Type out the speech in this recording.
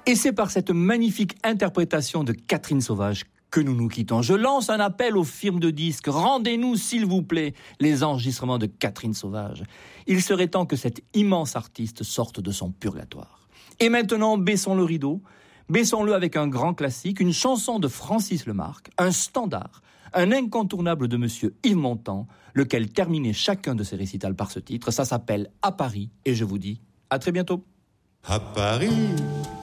Et c'est par cette magnifique interprétation de Catherine Sauvage que nous nous quittons. Je lance un appel aux firmes de disques. Rendez-nous, s'il vous plaît, les enregistrements de Catherine Sauvage. Il serait temps que cet immense artiste sorte de son purgatoire. Et maintenant, baissons le rideau. Baissons-le avec un grand classique, une chanson de Francis Lemarque, un standard, un incontournable de Monsieur Yves Montand, lequel terminait chacun de ses récitals par ce titre. Ça s'appelle « À Paris » et je vous dis à très bientôt. À Paris